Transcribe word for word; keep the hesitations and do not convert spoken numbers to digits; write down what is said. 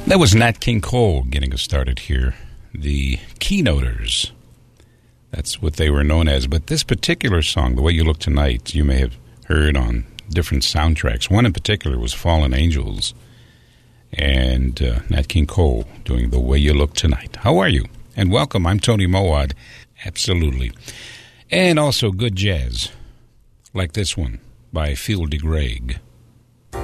That was Nat King Cole getting us started here. The Keynoters. That's what they were known as. But this particular song, The Way You Look Tonight, you may have heard on different soundtracks. One in particular was Fallen Angels. And uh, Nat King Cole doing The Way You Look Tonight. How are you? And welcome. I'm Tony Mowad. Absolutely. And also good jazz, like this one by Phil DeGreg.